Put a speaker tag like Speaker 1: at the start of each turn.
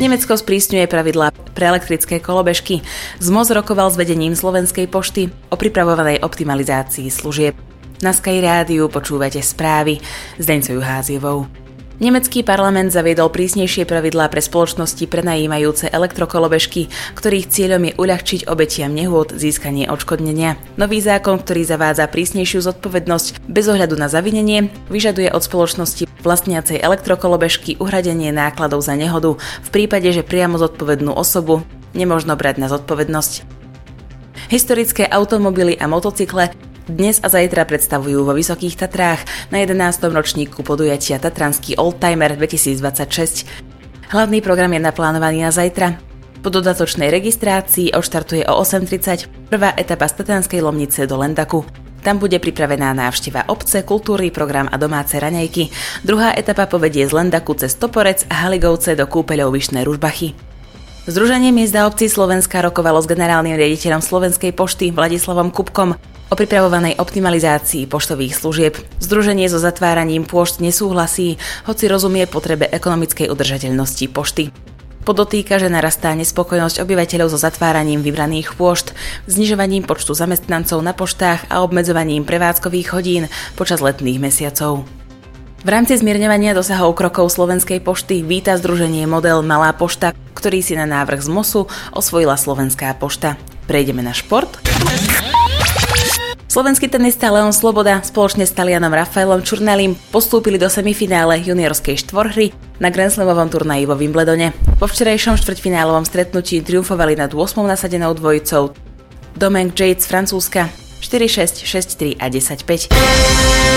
Speaker 1: Nemecko sprísňuje pravidlá pre elektrické kolobežky. ZMOS rokoval s vedením Slovenskej pošty o pripravovanej optimalizácii služieb. Na Sky Rádiu počúvate správy s Deňcou Juháziovou. Nemecký parlament zaviedol prísnejšie pravidlá pre spoločnosti prenajímajúce elektrokolobežky, ktorých cieľom je uľahčiť obetiam nehôd získanie odškodnenia. Nový zákon, ktorý zavádza prísnejšiu zodpovednosť bez ohľadu na zavinenie, vyžaduje od spoločnosti vlastniacej elektrokolobežky uhradenie nákladov za nehodu v prípade, že priamo zodpovednú osobu nemožno brať na zodpovednosť. Historické automobily a motocykle dnes a zajtra predstavujú vo Vysokých Tatrách na 11. ročníku podujatia Tatranský Oldtimer 2026. Hlavný program je naplánovaný na zajtra. Po dodatočnej registrácii odštartuje o 8:30 prvá etapa z Tatranskej Lomnice do Lendaku. Tam bude pripravená návšteva obce, kultúrny program a domáce raňajky. Druhá etapa povedie z Lendaku cez Toporec a Haligovce do kúpeľov Vyšné Ružbachy. Združenie miest a obcí Slovenska rokovalo s generálnym riaditeľom Slovenskej pošty Vladislavom Kupkom o pripravovanej optimalizácii poštových služieb. Združenie so zatváraním pôšt nesúhlasí, hoci rozumie potrebe ekonomickej udržateľnosti pošty. Podotýka, že narastá nespokojnosť obyvateľov so zatváraním vybraných pôšt, znižovaním počtu zamestnancov na poštách a obmedzovaním prevádzkových hodín počas letných mesiacov. V rámci zmierňovania dosahov krokov Slovenskej pošty víta združenie model Malá pošta, ktorý si na návrh z MOSu osvojila Slovenská pošta. Prejdeme na šport. Slovenský tenista Leon Sloboda spoločne s Talianom Rafaelom Čurnalim postúpili do semifinále juniorskej štvorhry na Grand Slamovom turnaji vo Wimbledone. Po včerajšom štvrťfinálovom stretnutí triumfovali nad 8. nasadenou dvojicou Domenech Jade z Francúzska 4-6, 6-3 a 10-5.